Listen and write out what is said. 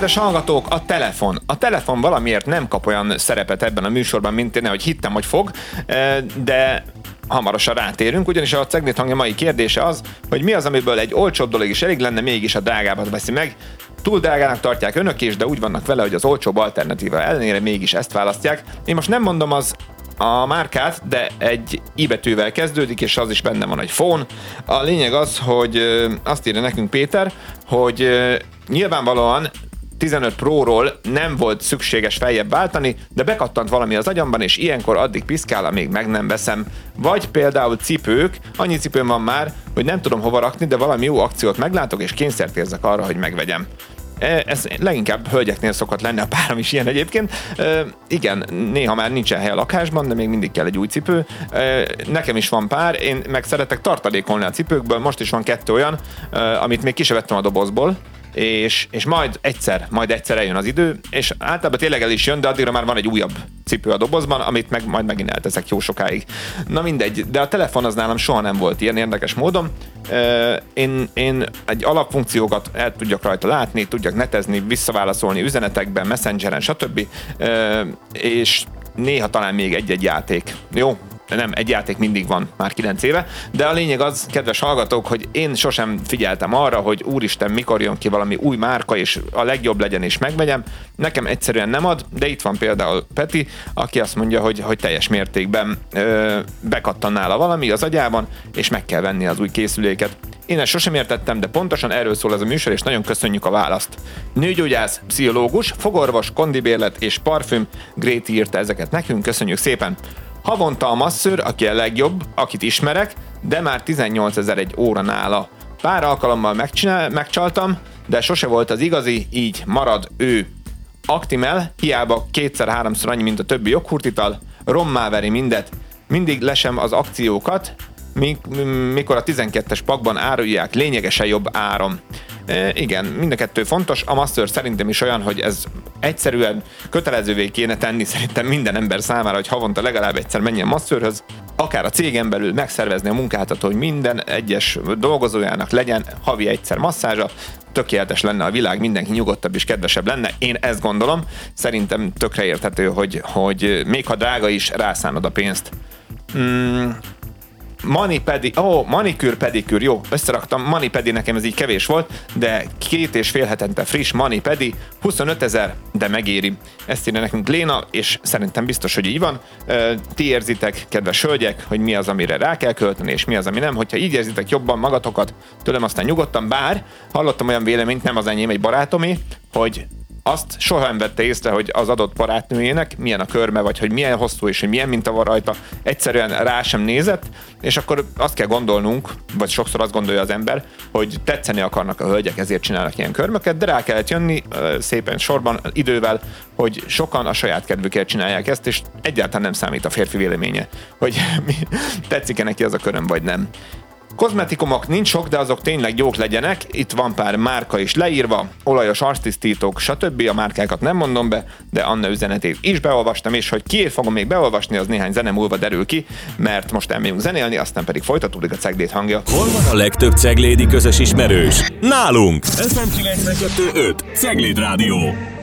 Kedves hallgatók, a telefon. A telefon valamiért nem kap olyan szerepet ebben a műsorban, mint én, ahogy hittem, hogy fog, de hamarosan rátérünk, ugyanis a Cegléd hangja mai kérdése az, hogy mi az, amiből egy olcsóbb dolog is elég lenne, mégis a drágábbat veszi meg. Túl drágának tartják önök is, de úgy vannak vele, hogy az olcsóbb alternatíva ellenére mégis ezt választják. Én most nem mondom a márkát, de egy i betűvel kezdődik, és az is benne van, egy phone. A lényeg az, hogy azt írja nekünk Péter, hogy nyilvánvalóan 15 Pro-ról nem volt szükséges feljebb váltani, de bekattant valami az agyamban, és ilyenkor addig piszkál, amíg meg nem veszem. Vagy például cipők, annyi cipőm van már, hogy nem tudom hova rakni, de valami jó akciót meglátok, és kényszert érzek arra, hogy megvegyem. Ez leginkább hölgyeknél szokott lenni, a párom is ilyen egyébként. Igen, néha már nincsen hely a lakásban, de még mindig kell egy új cipő. Nekem is van pár, én meg szeretek tartalékolni a cipőkből, most is van 2 olyan, amit még ki sem vettem a dobozból, és majd egyszer eljön az idő, és általában tényleg el is jön, de addigra már van egy újabb cipő a dobozban, amit meg majd megint elteszek jó sokáig. Na mindegy, de a telefon az nálam soha nem volt ilyen érdekes módon. Én egy alapfunkciókat el tudjak rajta látni, tudjak netezni, visszaválaszolni üzenetekben, messengeren, stb. És néha talán még egy-egy játék. Jó? Nem, egy játék mindig van, már 9 éve, de a lényeg az, kedves hallgatók, hogy én sosem figyeltem arra, hogy úristen, mikor jön ki valami új márka, és a legjobb legyen, és megvegyem. Nekem egyszerűen nem ad, de itt van például Peti, aki azt mondja, hogy teljes mértékben bekattan nála valami az agyában, és meg kell venni az új készüléket. Én ezt sosem értettem, de pontosan erről szól ez a műsor, és nagyon köszönjük a választ. Nőgyógyász, pszichológus, fogorvos, kondibérlet és parfüm, Gréti írta ezeket nekünk, köszönjük szépen. Havonta a masszőr, aki a legjobb, akit ismerek, de már 18 000 egy óra nála. Pár alkalommal megcsaltam, de sose volt az igazi, így marad ő. Actimel, hiába 2-3-szor annyi, mint a többi joghurtital, rommá veri mindet, mindig lesem az akciókat, mikor a 12-es pakban árulják lényegesen jobb áron. Igen, mind a kettő fontos. A masször szerintem is olyan, hogy ez egyszerűen kötelezővé kéne tenni szerintem minden ember számára, hogy havonta legalább egyszer menjen masszörhöz, akár a cégen belül megszervezni a munkáltató, hogy minden egyes dolgozójának legyen havi egyszer masszázsa, tökéletes lenne a világ, mindenki nyugodtabb és kedvesebb lenne. Én ezt gondolom, szerintem tökre érthető, hogy még ha drága is, rászánod a pénzt. Manikűr, pedikűr, jó, összeraktam, manipedi nekem ez így kevés volt, de 2,5 hetente friss manipedi, 25 000, de megéri. Ezt írja nekünk Léna, és szerintem biztos, hogy így van. Ti érzitek, kedves hölgyek, hogy mi az, amire rá kell költeni, és mi az, ami nem. Hogyha így érzitek jobban magatokat, tőlem aztán nyugodtan, bár hallottam olyan véleményt, nem az enyém, egy barátomé, hogy azt soha nem vette észre, hogy az adott barátnőjének milyen a körme, vagy hogy milyen hosszú és hogy milyen minta van rajta, egyszerűen rá sem nézett, és akkor azt kell gondolnunk, vagy sokszor azt gondolja az ember, hogy tetszeni akarnak a hölgyek, ezért csinálnak ilyen körmöket, de rá kellett jönni szépen sorban, idővel, hogy sokan a saját kedvükért csinálják ezt, és egyáltalán nem számít a férfi véleménye, hogy tetszik-e neki az a köröm, vagy nem. Kozmetikumok nincs sok, de azok tényleg jók legyenek. Itt van pár márka is leírva, olajos arctisztítók, stb. A márkákat nem mondom be, de Anna üzenetét is beolvastam, és hogy kiért fogom még beolvasni, az néhány zene múlva derül ki, mert most elmegyünk zenélni, aztán pedig folytatódik a Cegléd hangja. Hol van a legtöbb ceglédi közös ismerős? Nálunk! FM 92.5 Cegléd Rádió.